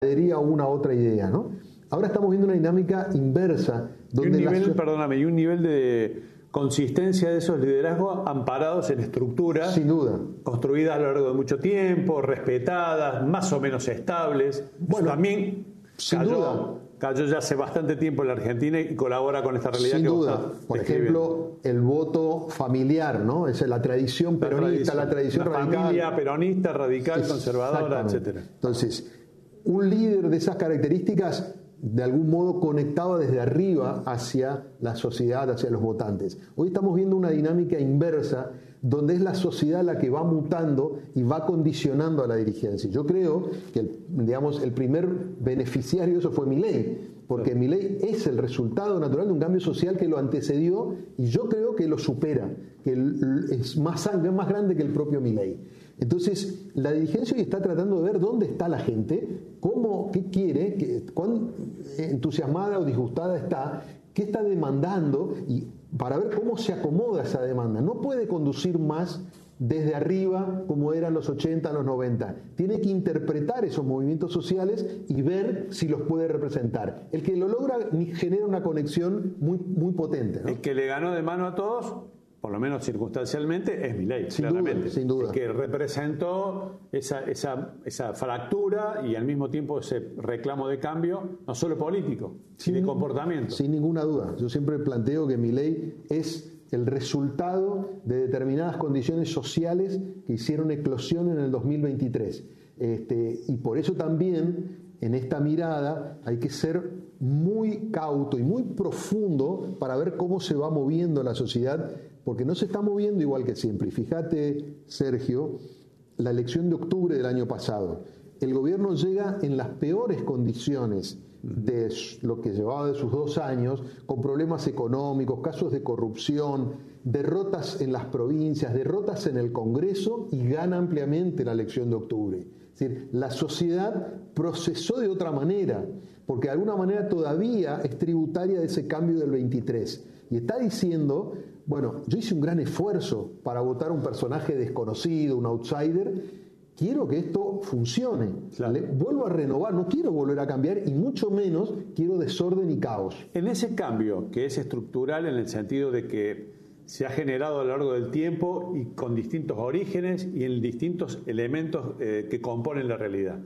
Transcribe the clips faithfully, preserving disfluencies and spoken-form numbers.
adhería a una otra idea, ¿no? Ahora estamos viendo una dinámica inversa. Donde y un nivel, la... perdóname, y un nivel de consistencia de esos liderazgos amparados en estructuras sin duda construidas a lo largo de mucho tiempo, respetadas, más o menos estables. Bueno, también sin cayó, duda. cayó ya hace bastante tiempo en la Argentina y colabora con esta realidad sin que duda. vos estás Por describiendo. ejemplo, el voto familiar, ¿no? Es la tradición peronista, la tradición, la tradición la radical. familia peronista, radical, conservadora, etcétera. Entonces, un líder de esas características de algún modo conectaba desde arriba hacia la sociedad, hacia los votantes. Hoy estamos viendo una dinámica inversa donde es la sociedad la que va mutando y va condicionando a la dirigencia. Yo creo que el, digamos, el primer beneficiario de eso fue Milei, porque sí. Milei es el resultado natural de un cambio social que lo antecedió y yo creo que lo supera, que es más, más grande que el propio Milei. Entonces, la dirigencia hoy está tratando de ver dónde está la gente, cómo, qué quiere, qué, cuán entusiasmada o disgustada está, qué está demandando y para ver cómo se acomoda esa demanda. No puede conducir más desde arriba como eran los ochenta, los noventa. Tiene que interpretar esos movimientos sociales y ver si los puede representar. El que lo logra genera una conexión muy, muy potente, ¿no? El que le ganó de mano a todos, por lo menos circunstancialmente, es Milei, sin claramente. Duda, sin duda. El que representó esa, esa, esa fractura y al mismo tiempo ese reclamo de cambio, no solo político, sin, sino de comportamiento. Sin ninguna duda. Yo siempre planteo que Milei es el resultado de determinadas condiciones sociales que hicieron eclosión en el dos mil veintitrés. Este, y por eso también, en esta mirada, hay que ser muy cauto y muy profundo para ver cómo se va moviendo la sociedad, porque no se está moviendo igual que siempre. Y fíjate, Sergio, la elección de octubre del año pasado. El gobierno llega en las peores condiciones de lo que llevaba de sus dos años, con problemas económicos, casos de corrupción, derrotas en las provincias, derrotas en el Congreso y gana ampliamente la elección de octubre. Es decir, la sociedad procesó de otra manera, porque de alguna manera todavía es tributaria de ese cambio del veintitrés. Y está diciendo, bueno, yo hice un gran esfuerzo para votar a un personaje desconocido, un outsider, quiero que esto funcione. Claro. Le, vuelvo a renovar, no quiero volver a cambiar y mucho menos quiero desorden y caos. En ese cambio, que es estructural en el sentido de que se ha generado a lo largo del tiempo y con distintos orígenes y en distintos elementos eh, que componen la realidad,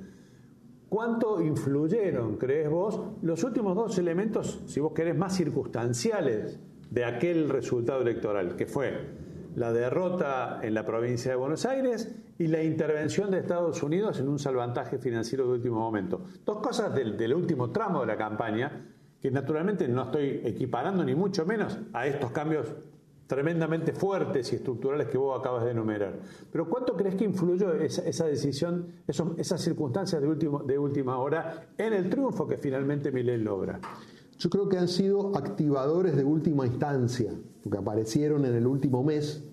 ¿cuánto influyeron, crees vos, los últimos dos elementos, si vos querés, más circunstanciales de aquel resultado electoral, que fue la derrota en la provincia de Buenos Aires y la intervención de Estados Unidos en un salvataje financiero de último momento? Dos cosas del, del último tramo de la campaña que naturalmente no estoy equiparando ni mucho menos a estos cambios tremendamente fuertes y estructurales que vos acabas de enumerar. Pero ¿cuánto crees que influyó esa, esa decisión, esos, esas circunstancias de, último, de última hora en el triunfo que finalmente Milei logra? Yo creo que han sido activadores de última instancia, porque aparecieron en el último mes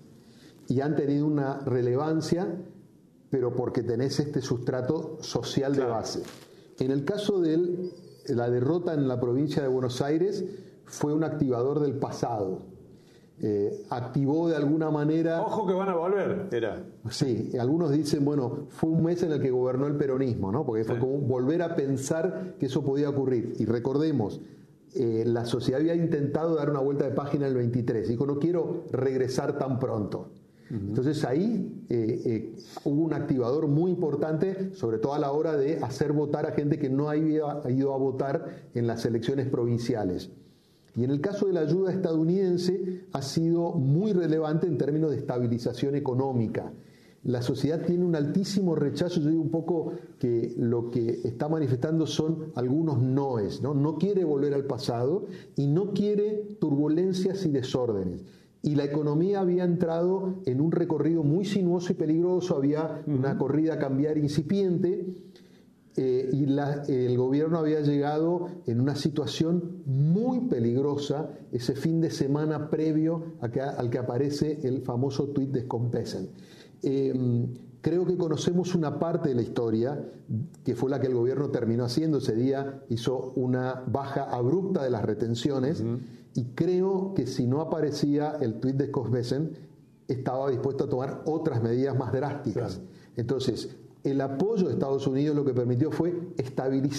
y han tenido una relevancia, pero porque tenés este sustrato social claro. de base. En el caso de la derrota en la provincia de Buenos Aires, fue un activador del pasado. Eh, activó de alguna manera... Ojo que van a volver, era. Sí, algunos dicen, bueno, fue un mes en el que gobernó el peronismo, ¿no? Porque fue sí. como volver a pensar que eso podía ocurrir. Y recordemos, eh, la sociedad había intentado dar una vuelta de página en el veintitrés. Dijo, no quiero regresar tan pronto. Uh-huh. Entonces ahí eh, eh, hubo un activador muy importante, sobre todo a la hora de hacer votar a gente que no había ido a votar en las elecciones provinciales. Y en el caso de la ayuda estadounidense ha sido muy relevante en términos de estabilización económica. La sociedad tiene un altísimo rechazo, yo digo un poco que lo que está manifestando son algunos noes, ¿no? No quiere volver al pasado y no quiere turbulencias y desórdenes. Y la economía había entrado en un recorrido muy sinuoso y peligroso, había una corrida a cambiar incipiente. Eh, y la, el gobierno había llegado en una situación muy peligrosa ese fin de semana previo a que, al que aparece el famoso tuit de Scoppessen. Eh, creo que conocemos una parte de la historia que fue la que el gobierno terminó haciendo. Ese día hizo una baja abrupta de las retenciones uh-huh. y creo que si no aparecía el tuit de Scoppessen estaba dispuesto a tomar otras medidas más drásticas. Claro. Entonces, el apoyo de Estados Unidos lo que permitió fue estabilizar